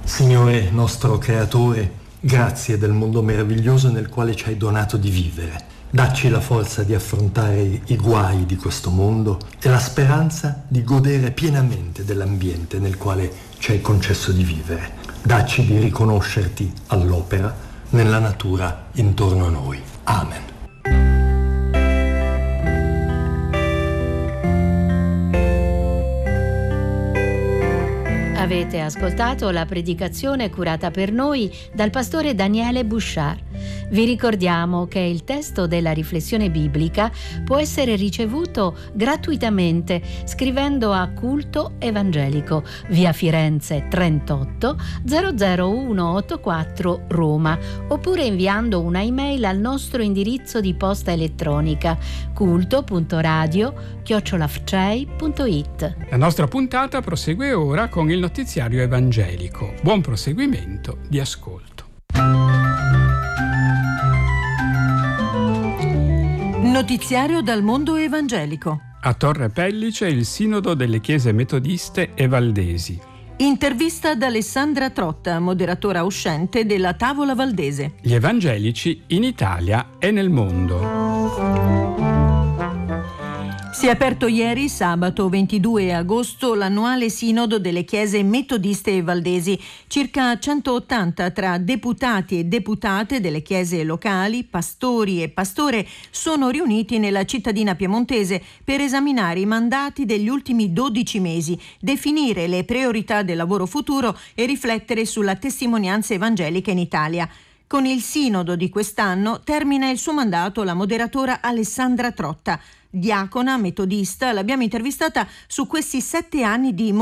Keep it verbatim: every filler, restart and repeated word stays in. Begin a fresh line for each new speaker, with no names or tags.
Signore nostro Creatore, grazie del mondo meraviglioso nel quale ci hai donato di vivere. Dacci la forza di affrontare i guai di questo mondo e la speranza di godere pienamente dell'ambiente nel quale ci hai concesso di vivere. Dacci di riconoscerti all'opera nella natura intorno a noi. Amen.
Avete ascoltato la predicazione curata per noi dal pastore Daniele Bouchard. Vi ricordiamo che il testo della riflessione biblica può essere ricevuto gratuitamente scrivendo a Culto Evangelico, via Firenze trentotto zero zero uno otto quattro Roma, oppure inviando una email al nostro indirizzo di posta elettronica culto punto radio chiocciola f c e i punto i t.
La nostra puntata prosegue ora con il notiziario evangelico. Buon proseguimento di ascolto.
Notiziario dal mondo evangelico.
A Torre Pellice il sinodo delle chiese metodiste e valdesi.
Intervista ad Alessandra Trotta, moderatora uscente della Tavola Valdese.
Gli evangelici in Italia e nel mondo.
Si è aperto ieri, sabato ventidue agosto, l'annuale sinodo delle chiese metodiste e valdesi. Circa centottanta tra deputati e deputate delle chiese locali, pastori e pastore sono riuniti nella cittadina piemontese per esaminare i mandati degli ultimi dodici mesi, definire le priorità del lavoro futuro e riflettere sulla testimonianza evangelica in Italia. Con il sinodo di quest'anno termina il suo mandato la moderatora Alessandra Trotta. Diacona, metodista, l'abbiamo intervistata su questi sette anni di